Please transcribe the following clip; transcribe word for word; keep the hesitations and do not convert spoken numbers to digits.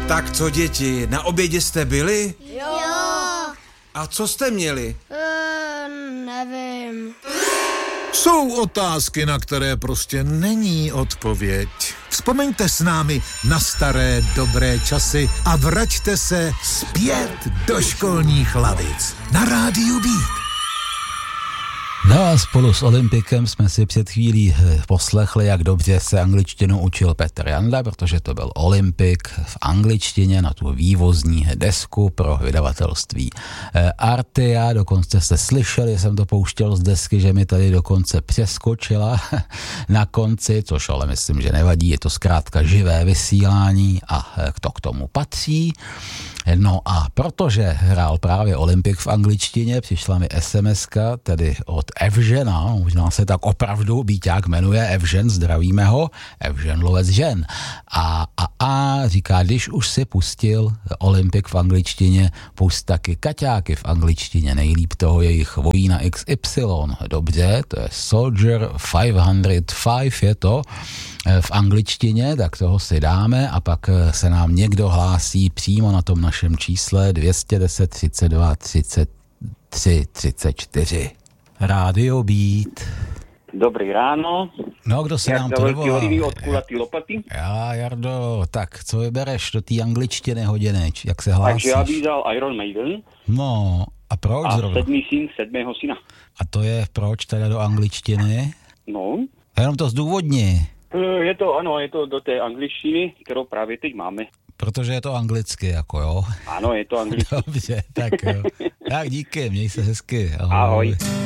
Tak co, děti, na obědě jste byli? Jo. A co jste měli? Uh, nevím. Jsou otázky, na které prostě není odpověď. Vzpomeňte s námi na staré dobré časy a vraťte se zpět do školních lavic na Rádiu Beat. No a spolu s Olympikem jsme si před chvílí poslechli, jak dobře se angličtinu učil Petr Janda, protože to byl Olympik v angličtině na tu vývozní desku pro vydavatelství Artea. Dokonce jste slyšeli, jsem to pouštěl z desky, že mi tady dokonce přeskočila na konci, což ale myslím, že nevadí, je to zkrátka živé vysílání a to k tomu patří. No a protože hrál právě Olympik v angličtině, přišla mi SMSka, tedy od Evžena, možná se tak opravdu Bíťák jmenuje Evžen, zdravíme ho, Evžen lovec žen. A, a, a říká, když už si pustil Olympik v angličtině, pust taky Kaťáky v angličtině, nejlíp toho jejich vojína iks ypsilon. Dobře, to je Soldier pět set pět, je to v angličtině, tak toho si dáme a pak se nám někdo hlásí přímo na tom našem čísle dvě stě deset, třicet dva, třicet tři, třicet čtyři. Rádio Beat. Dobrý ráno. No, kdo se Jak nám za to velký dovolá? olivy od kulatý lopaty. Já, Jardo, tak co vybereš do té angličtiny hodiny? Jak se hlásíš? Takže já bych dal Iron Maiden. No, a proč A zrovna? sedmý syn sedmého syna. A to je proč teda do angličtiny? No. Jenom to zdůvodni. Je to, ano, je to do té angličtiny, kterou právě teď máme. Protože je to anglicky, jako jo. Ano, je to anglicky. Dobře, tak jo. Tak díky, měj se hezky. Ahoj. Ahoj.